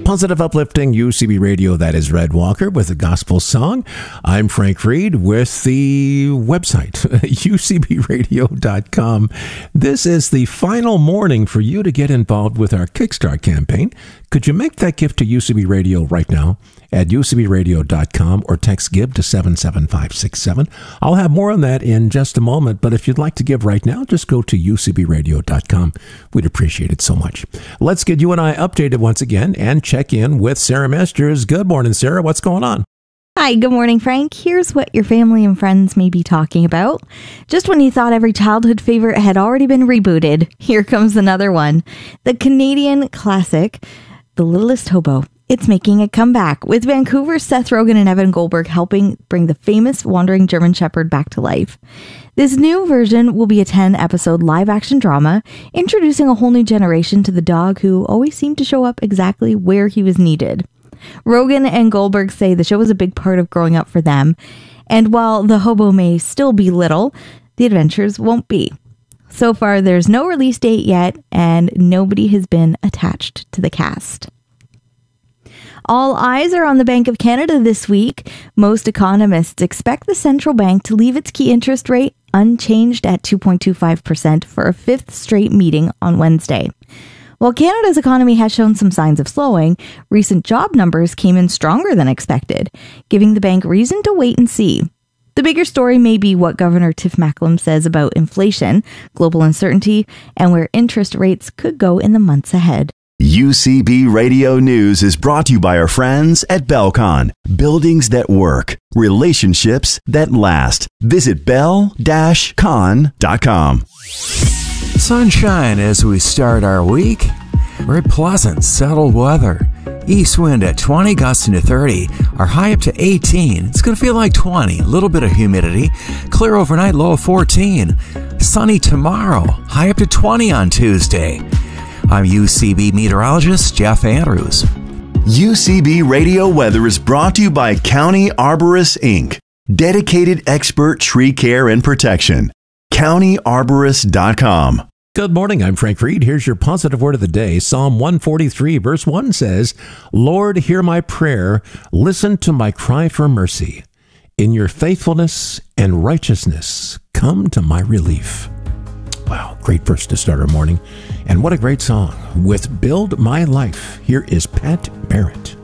Positive, uplifting UCB Radio. That is Red Walker with a gospel song. I'm Frank Reed with the website, ucbradio.com. This is the final morning for you to get involved with our Kickstart campaign. Could you make that gift to UCB Radio right now at ucbradio.com or text GIVE to 77567? I'll have more on that in just a moment, but if you'd like to give right now, just go to ucbradio.com. We'd appreciate it so much. Let's get you and I updated once again and check in with Sarah Masters. Good morning, Sarah. What's going on? Hi, good morning, Frank. Here's what your family and friends may be talking about. Just when you thought every childhood favorite had already been rebooted, here comes another one. The Canadian classic, The Littlest Hobo. It's making a comeback, with Vancouver's Seth Rogen and Evan Goldberg helping bring the famous wandering German Shepherd back to life. This new version will be a 10-episode live-action drama, introducing a whole new generation to the dog who always seemed to show up exactly where he was needed. Rogen and Goldberg say the show was a big part of growing up for them, and while the hobo may still be little, the adventures won't be. So far, there's no release date yet, and nobody has been attached to the cast. All eyes are on the Bank of Canada this week. Most economists expect the central bank to leave its key interest rate unchanged at 2.25% for a fifth straight meeting on Wednesday. While Canada's economy has shown some signs of slowing, recent job numbers came in stronger than expected, giving the bank reason to wait and see. The bigger story may be what Governor Tiff Macklem says about inflation, global uncertainty, and where interest rates could go in the months ahead. UCB Radio News is brought to you by our friends at Belcon. Buildings that work. Relationships that last. Visit bel-con.com. Sunshine as we start our week. Very pleasant, settled weather. East wind at 20, gusting to 30. Our high up to 18. It's going to feel like 20. A little bit of humidity. Clear overnight, low of 14. Sunny tomorrow. High up to 20 on Tuesday. I'm UCB meteorologist Jeff Andrews. UCB Radio Weather is brought to you by County Arborists, Inc. Dedicated expert tree care and protection. CountyArborist.com. Good morning. I'm Frank Reed. Here's your positive word of the day. Psalm 143, verse 1 says, Lord, hear my prayer. Listen to my cry for mercy. In your faithfulness and righteousness, come to my relief. Wow, great verse to start our morning. And what a great song. With Build My Life, here is Pat Barrett.